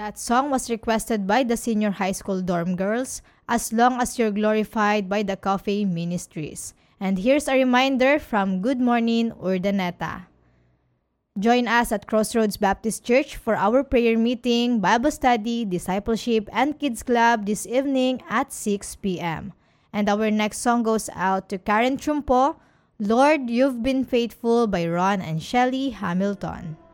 That song was requested by the senior high school dorm girls, As Long as You're Glorified by the Coffee Ministries. And here's a reminder from Good Morning Urdaneta. Join us at Crossroads Baptist Church for our prayer meeting, Bible study, discipleship, and kids club this evening at 6 p.m. And our next song goes out to Karen Trumpo, Lord, You've Been Faithful by Ron and Shelly Hamilton.